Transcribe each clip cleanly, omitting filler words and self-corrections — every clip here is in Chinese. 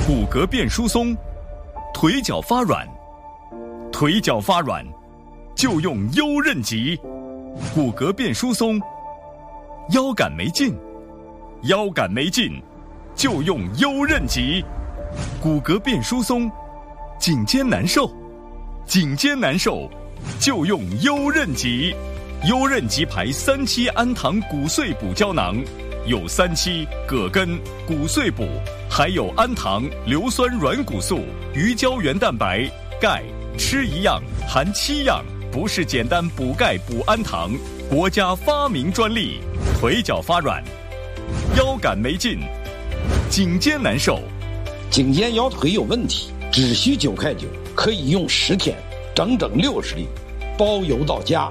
骨骼变疏松，腿脚发软，腿脚发软就用优韧极。骨骼变疏松，腰杆没劲，腰杆没劲就用优韧极。骨骼变疏松，颈肩难受，颈肩难受就用优韧极。优韧极牌3期氨糖骨碎补胶囊，有3期、葛根、骨碎补，还有氨糖、硫酸软骨素、鱼胶原蛋白、钙，吃一样含7样，不是简单补钙补氨糖，国家发明专利。腿脚发软，腰杆没劲，颈肩难受， 颈肩腰腿有问题，只需9块9，可以用10天，整整60粒，包邮到家。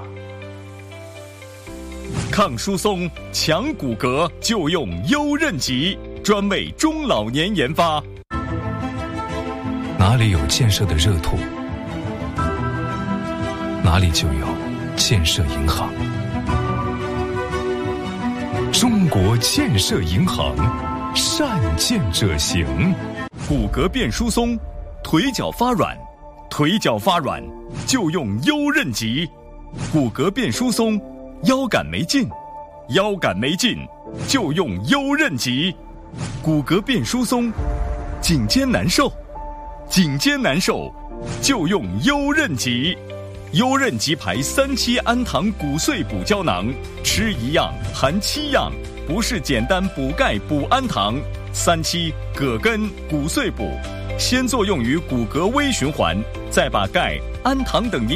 抗疏松、强骨骼就用优韧极，专为中老年研发。 哪里有建设的热土，哪里就有建设银行。中国建设银行，善建者行。 骨骼变疏松，腿脚发软，腿脚发软就用优韧极。骨骼变疏松，腰杆没劲，腰杆没劲就用优韧极。骨骼变疏松，颈肩难受，颈肩难受就用优韧极。优韧极牌3期氨糖骨碎补胶囊，吃一样含7样，不是简单补钙补氨糖。3期、葛根、骨碎补，先作用于骨骼微循环，再把钙、氨糖等营